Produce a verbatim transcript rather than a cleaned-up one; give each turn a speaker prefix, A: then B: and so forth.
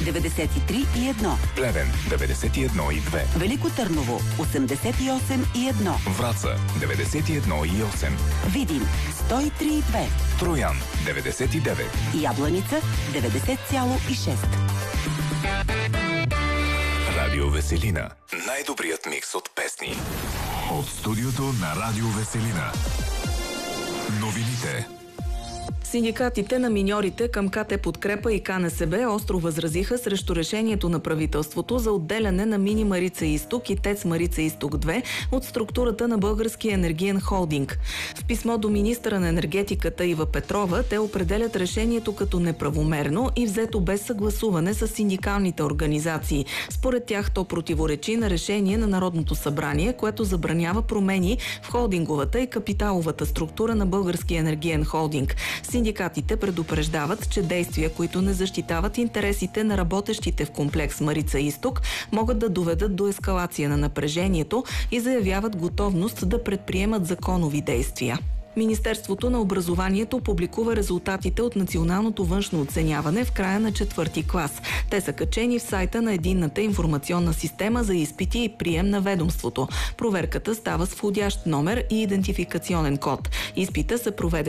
A: деветдесет и три и едно.
B: Плевен деветдесет и едно и две.
A: Велико Търново осемдесет и осем и едно.
B: Враца деветдесет и едно и осем.
A: Видин сто и три и две.
B: Троян деветдесет и девет.
A: Ябланица деветдесет цяло и шест.
B: Радио Веселина. Най-добрият микс от песни. От студиото на Радио Веселина. Новините.
C: Синдикатите на миньорите към КТ Подкрепа и КНСБ остро възразиха срещу решението на правителството за отделяне на Мини Марица Изток и ТЕЦ Марица Изток две от структурата на Българския енергиен холдинг. В писмо до министъра на енергетиката Ива Петрова те определят решението като неправомерно и взето без съгласуване с синдикалните организации. Според тях то противоречи на решение на Народното събрание, което забранява промени в холдинговата и капиталовата структура на Българския енергиен холдинг. Синдикатите предупреждават, че действия, които не защитават интересите на работещите в комплекс Марица Изток, могат да доведат до ескалация на напрежението и заявяват готовност да предприемат законови действия. Министерството на образованието публикува резултатите от националното външно оценяване в края на четвърти клас. Те са качени в сайта на Единната информационна система за изпити и прием на ведомството. Проверката става с входящ номер и идентификационен код. Изпита се проведе